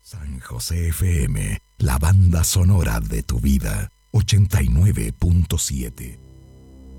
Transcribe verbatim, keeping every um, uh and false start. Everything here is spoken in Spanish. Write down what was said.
San José F M, la banda sonora de tu vida, ochenta y nueve punto siete.